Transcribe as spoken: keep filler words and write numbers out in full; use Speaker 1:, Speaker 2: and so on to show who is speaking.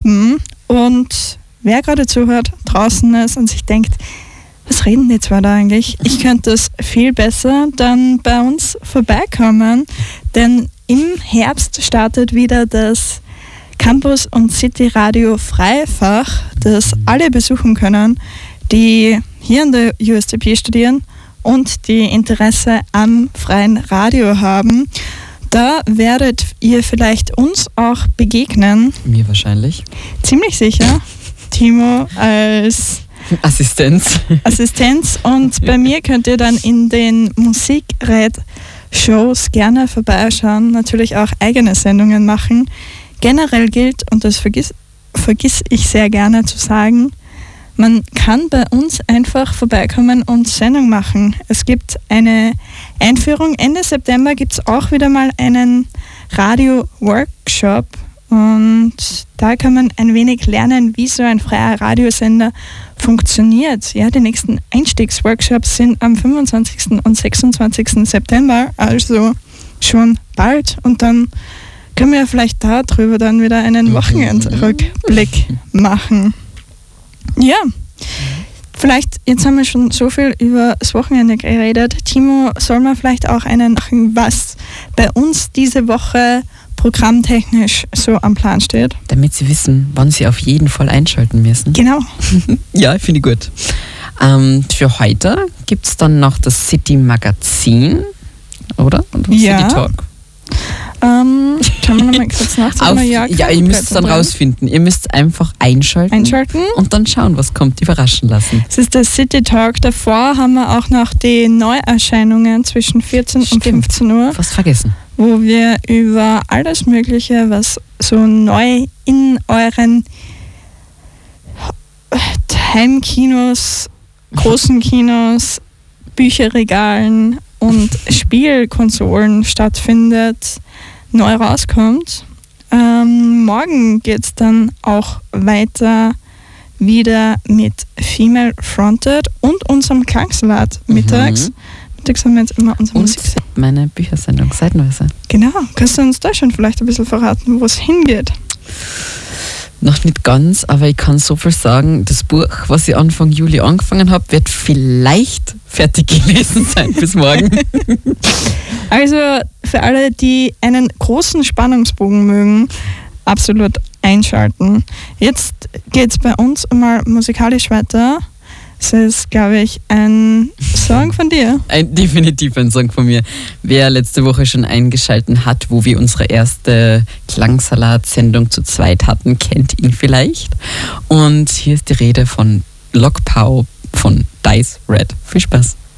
Speaker 1: haben und wer gerade zuhört, draußen ist und sich denkt, was reden die zwei da eigentlich? Ich könnte das viel besser, dann bei uns vorbeikommen, denn im Herbst startet wieder das Campus- und City-Radio Freifach, das alle besuchen können, die hier an der U S T P studieren und die Interesse am freien Radio haben. Da werdet ihr vielleicht uns auch begegnen.
Speaker 2: Mir wahrscheinlich.
Speaker 1: Ziemlich sicher. Timo als
Speaker 2: Assistenz.
Speaker 1: Assistenz. Und bei mir könnt ihr dann in den Musikred-Shows gerne vorbeischauen, natürlich auch eigene Sendungen machen. Generell gilt, und das vergiss, vergiss ich sehr gerne zu sagen, man kann bei uns einfach vorbeikommen und Sendung machen. Es gibt eine Einführung. Ende September gibt es auch wieder mal einen Radio-Workshop. Und da kann man ein wenig lernen, wie so ein freier Radiosender funktioniert. Ja, die nächsten Einstiegsworkshops sind am fünfundzwanzigsten und sechsundzwanzigsten September, also schon bald. Und dann können wir vielleicht darüber dann wieder einen Wochenendrückblick machen. Ja, vielleicht, jetzt haben wir schon so viel über das Wochenende geredet. Timo, soll man vielleicht auch einen machen, was bei uns diese Woche programmtechnisch so am Plan steht?
Speaker 2: Damit Sie wissen, wann Sie auf jeden Fall einschalten müssen.
Speaker 1: Genau.
Speaker 2: Ja, finde ich gut. Ähm, für heute gibt es dann noch das City Magazin, oder? Und
Speaker 1: ja.
Speaker 2: City Talk.
Speaker 1: Ähm, schauen wir nochmal kurz nach.
Speaker 2: Auf, ja, ihr müsst es dann rausfinden. Ihr müsst einfach einschalten,
Speaker 1: einschalten
Speaker 2: und dann schauen, was kommt. Überraschen lassen.
Speaker 1: Es ist der City Talk. Davor haben wir auch noch die Neuerscheinungen zwischen vierzehn
Speaker 2: Stimmt.
Speaker 1: und fünfzehn Uhr.
Speaker 2: Fast vergessen.
Speaker 1: Wo wir über alles Mögliche, was so neu in euren Heimkinos, großen Kinos, Bücherregalen und Spielkonsolen stattfindet, neu rauskommt. Ähm, morgen geht es dann auch weiter wieder mit Female Fronted und unserem Klangsalat mittags. Mhm. Mittags haben wir jetzt immer unsere
Speaker 2: und
Speaker 1: Musik.
Speaker 2: Meine Büchersendung, Seitenweise.
Speaker 1: Genau, kannst du uns da schon vielleicht ein bisschen verraten, wo es hingeht?
Speaker 2: Noch nicht ganz, aber ich kann so viel sagen, das Buch, was ich Anfang Juli angefangen habe, wird vielleicht fertig gelesen sein bis morgen.
Speaker 1: Also für alle, die einen großen Spannungsbogen mögen, absolut einschalten. Jetzt geht es bei uns mal musikalisch weiter. Es ist, glaube ich, ein Song von dir.
Speaker 2: Ein, definitiv ein Song von mir. Wer letzte Woche schon eingeschaltet hat, wo wir unsere erste Klangsalat-Sendung zu zweit hatten, kennt ihn vielleicht. Und hier ist die Rede von Lock Pow von Dice Red. Viel Spaß.